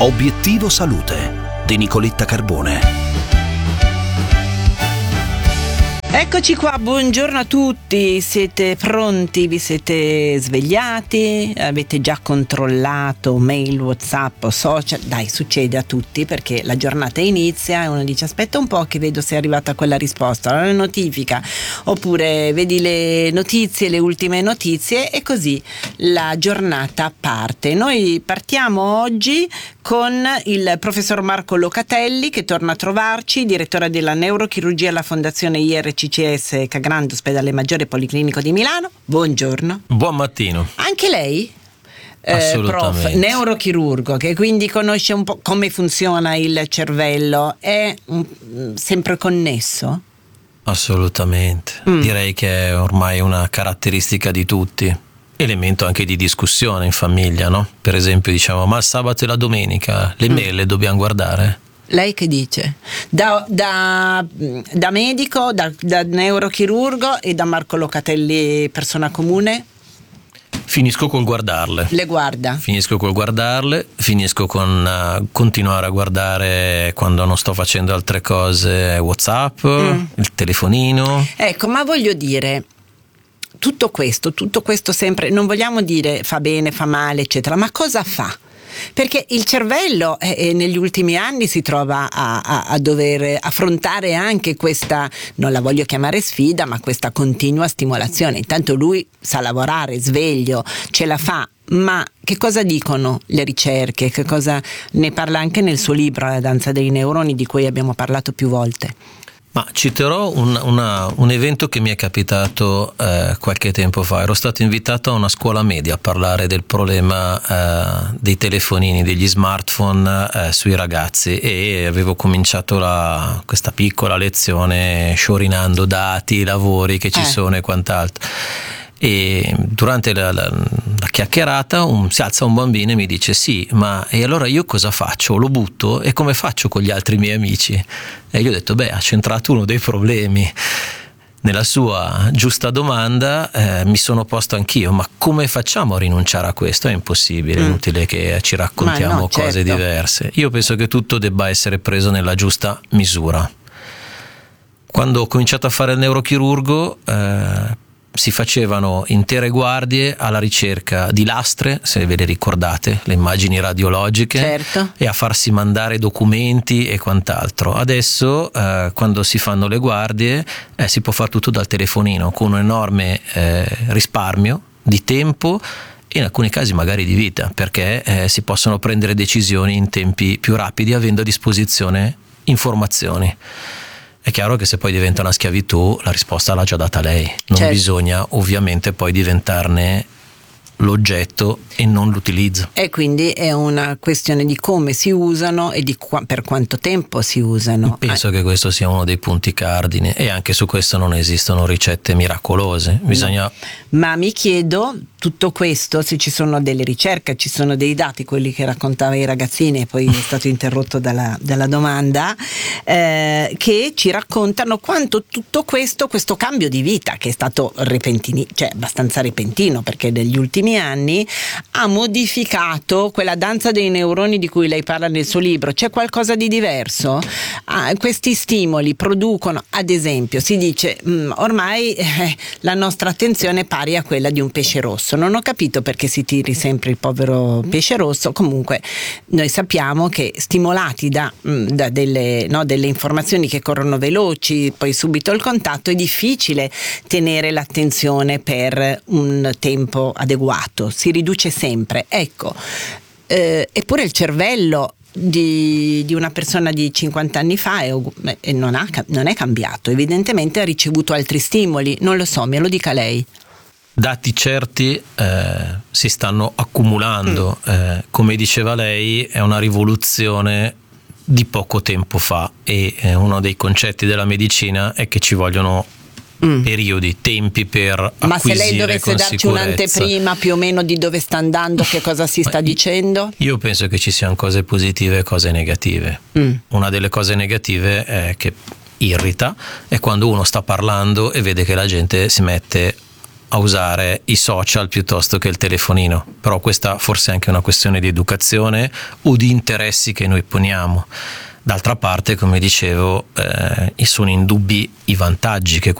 Obiettivo Salute di Nicoletta Carbone. Eccoci qua, buongiorno a tutti, siete pronti, vi siete svegliati, avete già controllato mail, WhatsApp o social? Dai, succede a tutti perché la giornata inizia e uno dice aspetta un po' che vedo se è arrivata quella risposta, la notifica, oppure vedi le notizie, le ultime notizie e così la giornata parte. Noi partiamo oggi con il professor Marco Locatelli che torna a trovarci, direttore della neurochirurgia alla Fondazione IRCCS Cagrande, ospedale Maggiore Policlinico di Milano. Buongiorno. Buon mattino. Anche lei? Assolutamente. Prof, neurochirurgo, che quindi conosce un po' come funziona il cervello, è sempre connesso? Assolutamente. Direi che è ormai una caratteristica di tutti. Elemento anche di discussione in famiglia, no? Per esempio diciamo, ma il sabato e la domenica le mail le dobbiamo guardare? Lei che dice? Da medico, da neurochirurgo e da Marco Locatelli persona comune? Finisco col guardarle. Le guarda? Finisco col guardarle, finisco con continuare a guardare quando non sto facendo altre cose, WhatsApp, il telefonino. Ecco, ma voglio dire, tutto questo sempre, non vogliamo dire fa bene, fa male, eccetera, ma cosa fa? Perché il cervello negli ultimi anni si trova a dover affrontare anche questa, non la voglio chiamare sfida, ma questa continua stimolazione. Intanto lui sa lavorare, sveglio, ce la fa, ma che cosa dicono le ricerche? Che cosa ne parla anche nel suo libro La danza dei neuroni, di cui abbiamo parlato più volte? Ma citerò un evento che mi è capitato qualche tempo fa. Ero stato invitato a una scuola media a parlare del problema dei telefonini, degli smartphone sui ragazzi, e avevo cominciato questa piccola lezione sciorinando dati, lavori che ci sono e quant'altro. E durante la chiacchierata si alza un bambino e mi dice sì, ma e allora io cosa faccio? Lo butto? E come faccio con gli altri miei amici? E io ho detto ha centrato uno dei problemi. Nella sua giusta domanda mi sono posto anch'io, ma come facciamo a rinunciare a questo? È impossibile, è inutile che ci raccontiamo cose diverse. Io penso che tutto debba essere preso nella giusta misura. Quando ho cominciato a fare il neurochirurgo si facevano intere guardie alla ricerca di lastre, se ve le ricordate, le immagini radiologiche, certo, e a farsi mandare documenti e quant'altro. Adesso quando si fanno le guardie si può fare tutto dal telefonino, con un enorme risparmio di tempo e in alcuni casi magari di vita, perché si possono prendere decisioni in tempi più rapidi avendo a disposizione informazioni. È chiaro che se poi diventa una schiavitù la risposta l'ha già data lei, non bisogna ovviamente poi diventarne l'oggetto e non l'utilizzo. E quindi è una questione di come si usano e di per quanto tempo si usano. Penso che questo sia uno dei punti cardine, e anche su questo non esistono ricette miracolose. Bisogna... Ma mi chiedo, tutto questo, se ci sono delle ricerche, ci sono dei dati, quelli che raccontava ai ragazzini e poi è stato interrotto dalla domanda, che ci raccontano quanto tutto questo cambio di vita, che è stato abbastanza repentino, perché negli ultimi anni ha modificato quella danza dei neuroni di cui lei parla nel suo libro. C'è qualcosa di diverso? Questi stimoli producono, ad esempio, si dice ormai la nostra attenzione è pari a quella di un pesce rosso. Non ho capito perché si tiri sempre il povero pesce rosso. Comunque noi sappiamo che stimolati da delle informazioni che corrono veloci, poi subito il contatto, è difficile tenere l'attenzione per un tempo adeguato, si riduce sempre. Ecco, eppure il cervello di una persona di 50 anni fa non è cambiato, evidentemente ha ricevuto altri stimoli, non lo so, me lo dica lei. Dati certi si stanno accumulando, come diceva lei è una rivoluzione di poco tempo fa, e uno dei concetti della medicina è che ci vogliono periodi, tempi per acquisire. Ma se lei dovesse darci un'anteprima più o meno di dove sta andando, che cosa si sta dicendo? Io penso che ci siano cose positive e cose negative. Una delle cose negative è che irrita è quando uno sta parlando e vede che la gente si mette a usare i social piuttosto che il telefonino, però questa forse è anche una questione di educazione o di interessi che noi poniamo. D'altra parte, come dicevo, sono indubbi i vantaggi che